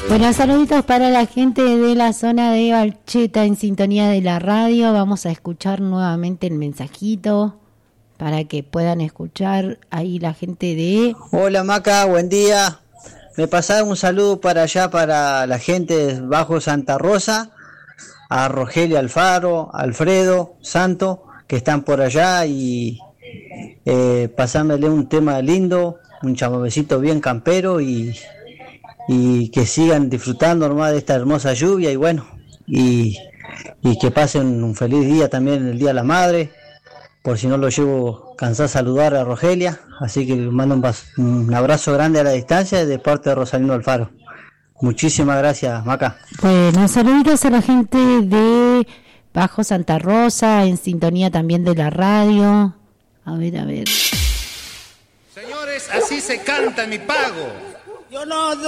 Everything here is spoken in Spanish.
Bueno, saluditos para la gente de la zona de Valcheta en sintonía de la radio. Vamos a escuchar nuevamente el mensajito para que puedan escuchar ahí la gente de... Hola Maca, buen día. Me pasaron un saludo para allá, para la gente de Bajo Santa Rosa, a Rogelio Alfaro, Alfredo, Santo, que están por allá, y pasándole un tema lindo, un chamamecito bien campero, y que sigan disfrutando nomás de esta hermosa lluvia, y bueno, y que pasen un feliz día también, el Día de la Madre. Por si no lo llevo, cansar saludar a Rogelia, así que le mando un abrazo grande a la distancia de parte de Rosalino Alfaro. Muchísimas gracias, Maca. Bueno, saluditos a la gente de Bajo Santa Rosa, en sintonía también de la radio. A ver. Señores, así se canta mi pago. Yo no